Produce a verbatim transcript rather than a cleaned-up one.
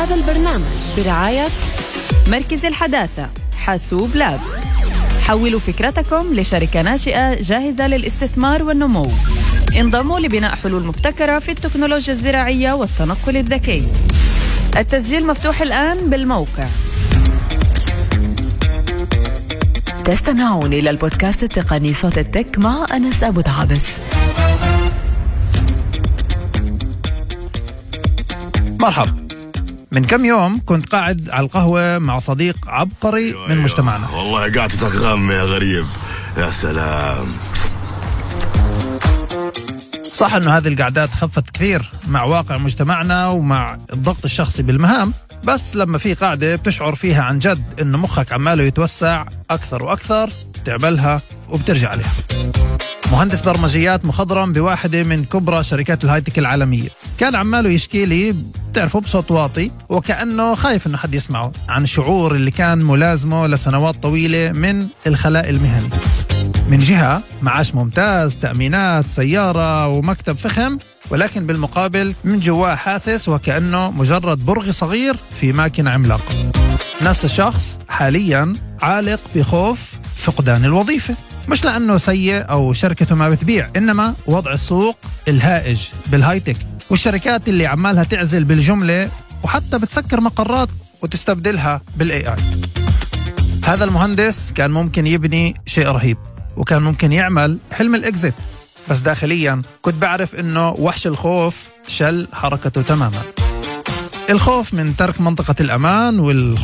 هذا البرنامج برعاية مركز الحداثة حاسوب لابس. حولوا فكرتكم لشركة ناشئة جاهزة للاستثمار والنمو. انضموا لبناء حلول مبتكرة في التكنولوجيا الزراعية والتنقل الذكي. التسجيل مفتوح الآن بالموقع. تستمعون إلى البودكاست التقني صوت التك مع أنس أبو دعابس. مرحب. من كم يوم كنت قاعد على القهوة مع صديق عبقري أيوة من مجتمعنا. والله قاعد تتغم يا غريب. يا سلام. صح أنه هذه القعدات خفت كثير مع واقع مجتمعنا ومع الضغط الشخصي بالمهام، بس لما في قاعدة بتشعر فيها عن جد أنه مخك عماله يتوسع أكثر وأكثر تعبلها وبترجع عليها. مهندس برمجيات مخضرم بواحدة من كبرى شركات الهايتك العالمية كان عماله يشكي لي بتعرفوا بصوت واطي وكأنه خايف أنه حد يسمعه عن شعور اللي كان ملازمه لسنوات طويلة من الخلاء المهني. من جهة معاش ممتاز، تأمينات، سيارة ومكتب فخم، ولكن بالمقابل من جواه حاسس وكأنه مجرد برغي صغير في ماكينة عملاقة. نفس الشخص حاليا عالق بخوف فقدان الوظيفة، مش لأنه سيء أو شركته ما بتبيع، إنما وضع السوق الهائج بالهايتك والشركات اللي عمالها تعزل بالجملة وحتى بتسكر مقرات وتستبدلها بالاي اي. هذا المهندس كان ممكن يبني شيء رهيب وكان ممكن يعمل حلم الإكزيت، بس داخليا كنت بعرف إنه وحش الخوف شل حركته تماما. الخوف من ترك منطقة الأمان والخوف